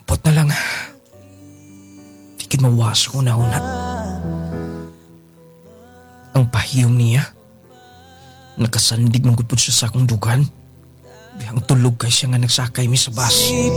Ambot na lang. Di mawas ko na unat. Ang pahiyom niya. Nakasandig manggutod siya sa akong dugan. Bihang tulog kay siya nga nagsakay mi sa bus.